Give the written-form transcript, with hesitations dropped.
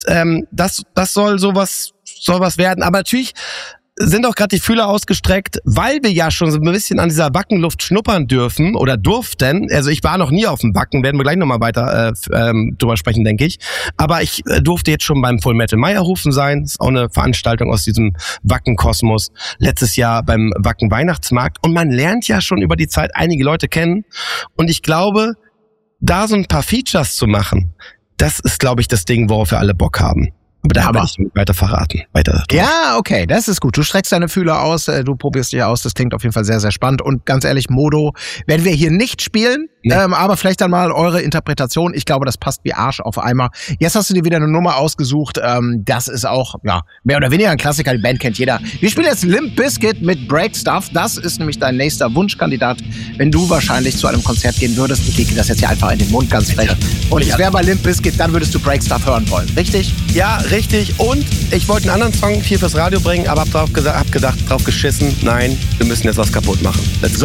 das soll sowas werden. Aber natürlich sind auch gerade die Fühler ausgestreckt, weil wir ja schon so ein bisschen an dieser Wackenluft schnuppern dürfen oder durften. Also ich war noch nie auf dem Wacken, werden wir gleich nochmal weiter drüber sprechen, denke ich. Aber ich durfte jetzt schon beim Full Metal Meierhofen sein. Das ist auch eine Veranstaltung aus diesem Wacken-Kosmos. Letztes Jahr beim Wacken Weihnachtsmarkt. Und man lernt ja schon über die Zeit einige Leute kennen. Und ich glaube, da so ein paar Features zu machen, das ist, glaube ich, das Ding, worauf wir alle Bock haben. Aber da habe ich nicht weiter verraten. Ja, okay, das ist gut. Du streckst deine Fühler aus, du probierst dich aus. Das klingt auf jeden Fall sehr, sehr spannend. Und ganz ehrlich, Modo werden wir hier nicht spielen. Nee. Aber vielleicht dann mal eure Interpretation. Ich glaube, das passt wie Arsch auf Eimer. Jetzt hast du dir wieder eine Nummer ausgesucht. Das ist auch, ja, mehr oder weniger ein Klassiker. Die Band kennt jeder. Wir spielen jetzt Limp Bizkit mit Break Stuff. Das ist nämlich dein nächster Wunschkandidat, wenn du wahrscheinlich zu einem Konzert gehen würdest. Ich lege das jetzt hier einfach in den Mund ganz frech. Und es wäre bei Limp Bizkit, dann würdest du Break Stuff hören wollen. Richtig? Ja, richtig. Und ich wollte einen anderen Song hier fürs Radio bringen, aber hab gedacht, drauf geschissen. Nein, wir müssen jetzt was kaputt machen. Let's go.